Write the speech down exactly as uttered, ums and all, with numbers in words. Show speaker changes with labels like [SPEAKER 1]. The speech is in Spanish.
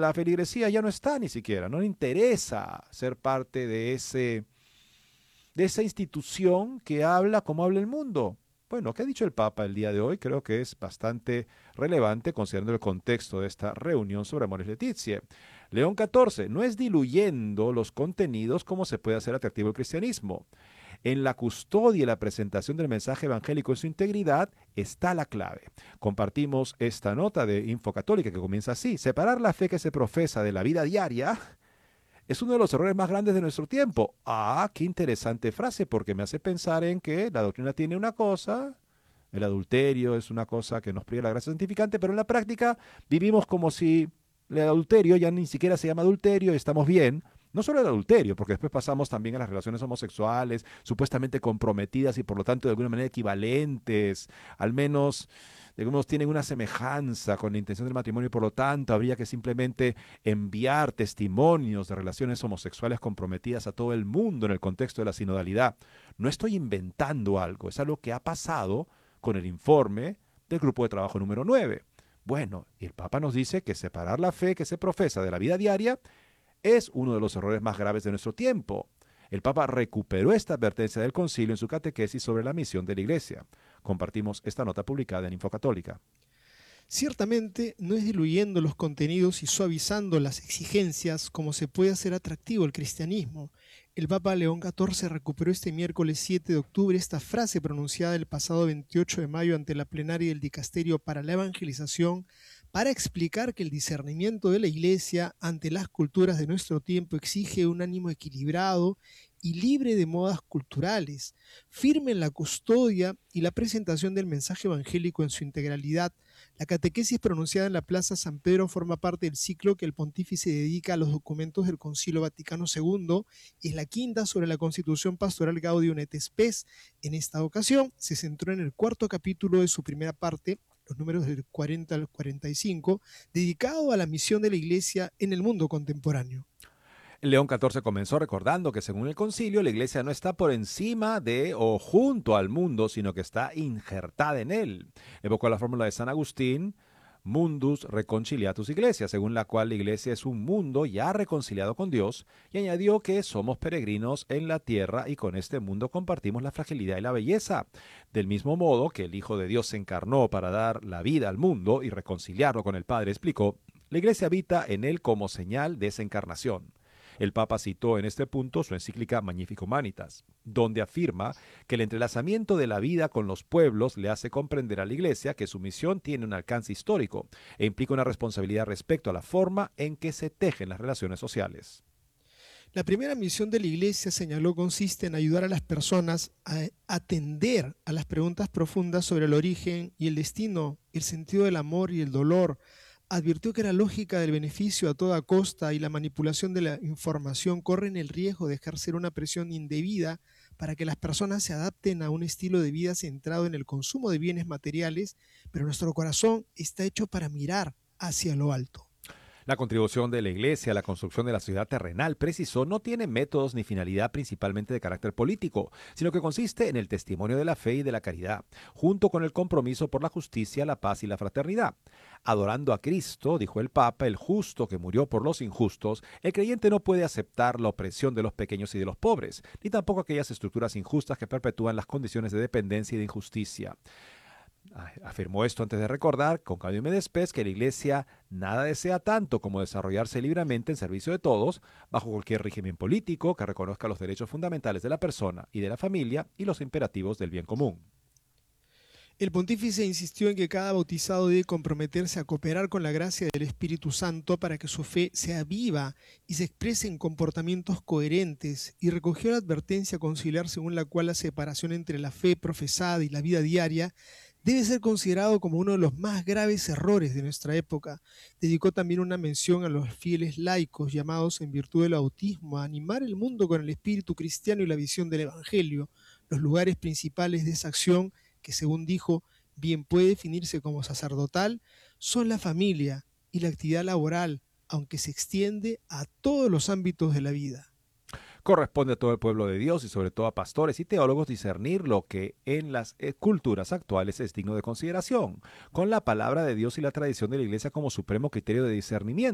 [SPEAKER 1] la feligresía ya no está ni siquiera, no le interesa ser parte de ese, de esa institución que habla como habla el mundo. Bueno, ¿qué ha dicho el Papa el día de hoy? Creo que es bastante relevante considerando el contexto de esta reunión sobre Amoris Laetitia. León catorce, no es diluyendo los contenidos como se puede hacer atractivo el cristianismo. En la custodia y la presentación del mensaje evangélico en su integridad está la clave. Compartimos esta nota de Info Católica que comienza así. Separar la fe que se profesa de la vida diaria es uno de los errores más grandes de nuestro tiempo. Ah, qué interesante frase, porque me hace pensar en que la doctrina tiene una cosa, el adulterio es una cosa que nos priva la gracia santificante, pero en la práctica vivimos como si el adulterio ya ni siquiera se llama adulterio y estamos bien. No solo el adulterio, porque después pasamos también a las relaciones homosexuales, supuestamente comprometidas y por lo tanto de alguna manera equivalentes, al menos, digamos, tienen una semejanza con la intención del matrimonio y por lo tanto habría que simplemente enviar testimonios de relaciones homosexuales comprometidas a todo el mundo en el contexto de la sinodalidad. No estoy inventando algo, es algo que ha pasado con el informe del grupo de trabajo número nueve. Bueno, y el Papa nos dice que separar la fe que se profesa de la vida diaria es uno de los errores más graves de nuestro tiempo. El Papa recuperó esta advertencia del concilio en su catequesis sobre la misión de la Iglesia. Compartimos esta nota publicada en Info Católica.
[SPEAKER 2] Ciertamente no es diluyendo los contenidos y suavizando las exigencias como se puede hacer atractivo el cristianismo. El Papa León catorce recuperó este miércoles siete de octubre esta frase pronunciada el pasado veintiocho de mayo ante la plenaria del Dicasterio para la Evangelización para explicar que el discernimiento de la Iglesia ante las culturas de nuestro tiempo exige un ánimo equilibrado y libre de modas culturales, firme en la custodia y la presentación del mensaje evangélico en su integralidad. La catequesis pronunciada en la Plaza San Pedro forma parte del ciclo que el pontífice dedica a los documentos del Concilio Vaticano segundo y es la quinta sobre la Constitución Pastoral Gaudium et Spes. En esta ocasión se centró en el cuarto capítulo de su primera parte, los números del cuarenta al cuarenta y cinco, dedicado a la misión de la Iglesia en el mundo contemporáneo.
[SPEAKER 1] León catorce comenzó recordando que según el concilio la Iglesia no está por encima de o junto al mundo, sino que está injertada en él. Evocó la fórmula de San Agustín, Mundus Reconciliatus Iglesia, según la cual la Iglesia es un mundo ya reconciliado con Dios, y añadió que somos peregrinos en la tierra y con este mundo compartimos la fragilidad y la belleza. Del mismo modo que el Hijo de Dios se encarnó para dar la vida al mundo y reconciliarlo con el Padre, explicó, la Iglesia habita en él como señal de esa encarnación. El Papa citó en este punto su encíclica Magnificat Humanitas, donde afirma que el entrelazamiento de la vida con los pueblos le hace comprender a la Iglesia que su misión tiene un alcance histórico e implica una responsabilidad respecto a la forma en que se tejen las relaciones sociales.
[SPEAKER 2] La primera misión de la Iglesia, señaló, consiste en ayudar a las personas a atender a las preguntas profundas sobre el origen y el destino, el sentido del amor y el dolor. Advirtió que la lógica del beneficio a toda costa y la manipulación de la información corren el riesgo de ejercer una presión indebida para que las personas se adapten a un estilo de vida centrado en el consumo de bienes materiales, pero nuestro corazón está hecho para mirar hacia lo alto.
[SPEAKER 1] La contribución de la Iglesia a la construcción de la sociedad terrenal, precisó, no tiene métodos ni finalidad principalmente de carácter político, sino que consiste en el testimonio de la fe y de la caridad, junto con el compromiso por la justicia, la paz y la fraternidad. Adorando a Cristo, dijo el Papa, el justo que murió por los injustos, el creyente no puede aceptar la opresión de los pequeños y de los pobres, ni tampoco aquellas estructuras injustas que perpetúan las condiciones de dependencia y de injusticia. Afirmó esto antes de recordar, con Gaudium et Spes, que la Iglesia nada desea tanto como desarrollarse libremente en servicio de todos, bajo cualquier régimen político que reconozca los derechos fundamentales de la persona y de la familia y los imperativos del bien común.
[SPEAKER 2] El pontífice insistió en que cada bautizado debe comprometerse a cooperar con la gracia del Espíritu Santo para que su fe sea viva y se exprese en comportamientos coherentes, y recogió la advertencia conciliar según la cual la separación entre la fe profesada y la vida diaria debe ser considerado como uno de los más graves errores de nuestra época. Dedicó también una mención a los fieles laicos llamados en virtud del bautismo a animar el mundo con el espíritu cristiano y la visión del Evangelio. Los lugares principales de esa acción, que según dijo, bien puede definirse como sacerdotal, son la familia y la actividad laboral, aunque se extiende a todos los ámbitos de la vida.
[SPEAKER 1] Corresponde a todo el pueblo de Dios y sobre todo a pastores y teólogos discernir lo que en las culturas actuales es digno de consideración, con la palabra de Dios y la tradición de la Iglesia como supremo criterio de discernimiento.